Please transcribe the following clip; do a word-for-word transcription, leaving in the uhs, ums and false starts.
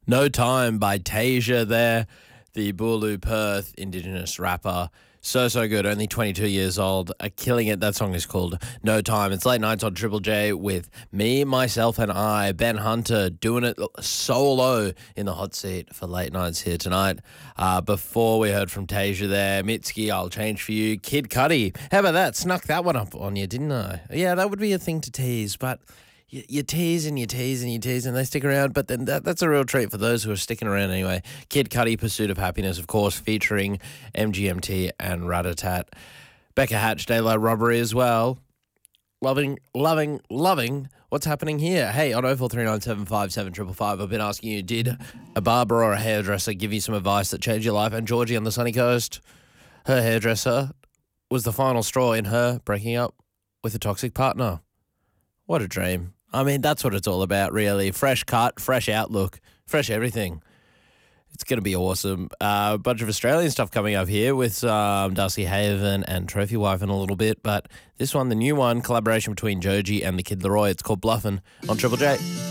No Time by Tasia there, the Boorloo Perth Indigenous rapper. So, so good. Only twenty-two years old. Uh, killing it. That song is called No Time. It's late nights on Triple J with me, myself, and I, Ben Hunter, doing it solo in the hot seat for late nights here tonight. Uh, before we heard from Tasia there, Mitski, I'll Change For You, Kid Cudi. How about that? Snuck that one up on you, didn't I? Yeah, that would be a thing to tease, but you, you tease and you tease and you tease and they stick around, but then that, that's a real treat for those who are sticking around anyway. Kid Cudi, Pursuit of Happiness, of course, featuring M G M T and Ratatat. Becca Hatch, Daylight Robbery as well. Loving, loving, loving what's happening here. Hey, on oh four three nine seven five seven five five, I've been asking you, did a barber or a hairdresser give you some advice that changed your life? And Georgie on the sunny coast, her hairdresser was the final straw in her breaking up with a toxic partner. What a dream. I mean, that's what it's all about, really. Fresh cut, fresh outlook, fresh everything. It's going to be awesome. A uh, bunch of Australian stuff coming up here with um, Darcy Haven and Trophy Wife in a little bit. But this one, the new one, collaboration between Joji and the Kid Laroi. It's called Bluffin' on Triple J.